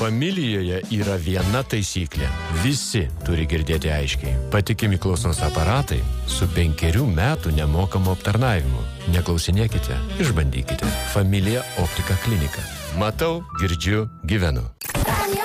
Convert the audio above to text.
Familijoje yra viena taisyklė. Visi turi girdėti aiškiai. Patikimi klausos aparatai su 5 metų nemokamu aptarnavimu. Neklausinėkite, išbandykite. Familija optika klinika. Matau, girdžiu, gyvenu.